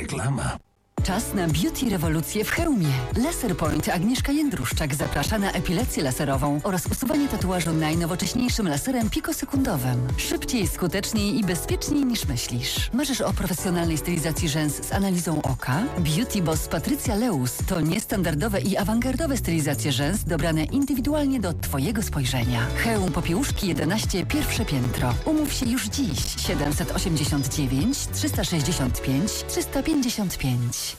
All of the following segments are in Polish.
Reklama. Czas na beauty rewolucję w Chełmie. Laser Point Agnieszka Jędruszczak zaprasza na epilepsję laserową oraz usuwanie tatuażu najnowocześniejszym laserem pikosekundowym. Szybciej, skuteczniej i bezpieczniej niż myślisz. Marzysz o profesjonalnej stylizacji rzęs z analizą oka? Beauty Boss Patrycja Leus to niestandardowe i awangardowe stylizacje rzęs dobrane indywidualnie do Twojego spojrzenia. Chełm Popiełuszki 11, pierwsze piętro. Umów się już dziś. 789 365 355.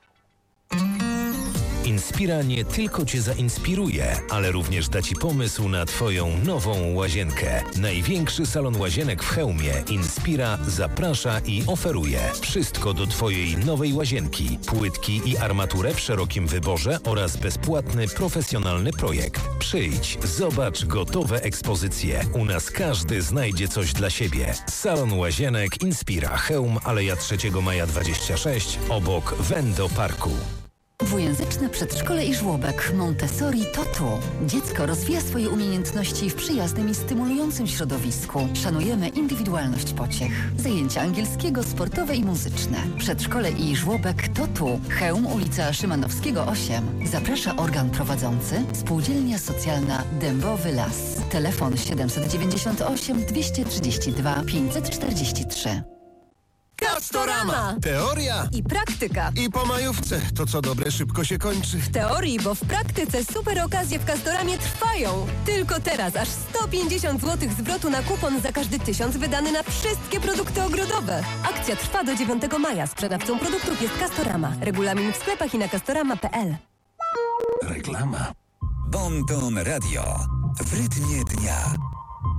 Inspira nie tylko Cię zainspiruje, ale również da Ci pomysł na Twoją nową łazienkę. Największy salon łazienek w Chełmie Inspira zaprasza i oferuje wszystko do Twojej nowej łazienki. Płytki i armaturę w szerokim wyborze oraz bezpłatny, profesjonalny projekt. Przyjdź, zobacz gotowe ekspozycje. U nas każdy znajdzie coś dla siebie. Salon łazienek Inspira Chełm, Aleja 3 Maja 26, obok Wendo Parku. Dwujęzyczne przedszkole i żłobek Montessori to tu. Dziecko rozwija swoje umiejętności w przyjaznym i stymulującym środowisku. Szanujemy indywidualność pociech. Zajęcia angielskiego, sportowe i muzyczne. Przedszkole i żłobek to tu. Chełm, ulica Szymanowskiego 8. Zaprasza organ prowadzący Spółdzielnia Socjalna Dębowy Las. Telefon 798 232 543. Castorama! Teoria I praktyka. i po majówce. To co dobre szybko się kończy. W teorii, bo w praktyce super okazje w Castoramie trwają. Tylko teraz aż 150 zł zwrotu na kupon za każdy 1000 wydany na wszystkie produkty ogrodowe. Akcja trwa do 9 maja. Sprzedawcą produktów jest Castorama. Regulamin w sklepach i na castorama.pl. Reklama. Bon Ton Radio. W rytmie dnia.